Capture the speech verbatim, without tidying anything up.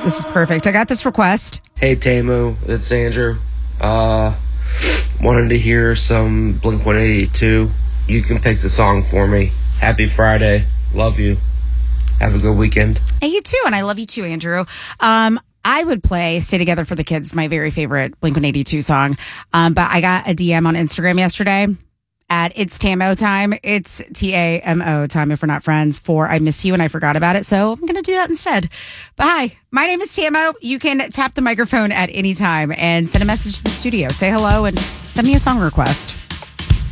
This is perfect. I got this request. Hey, Tamu. It's Andrew. Uh, wanted to hear some Blink one eighty-two. You can pick the song for me. Happy Friday. Love you. Have a good weekend. And you too. And I love you too, Andrew. Um, I would play Stay Together for the Kids, my very favorite Blink one eighty-two song. Um, but I got a D M on Instagram yesterday at It's Tamo Time. It's T A M O time if we're not friends for I Miss You and I Forgot About It. So I'm going to do that instead. But hi, my name is Tamo. You can tap the microphone at any time and send a message to the studio. Say hello and send me a song request.